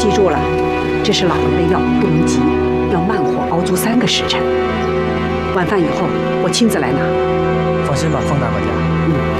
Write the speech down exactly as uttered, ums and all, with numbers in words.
记住了，这是老爷的药，不能急，要慢火熬足三个时辰。晚饭以后，我亲自来拿。 放心吧，方大管家。 嗯。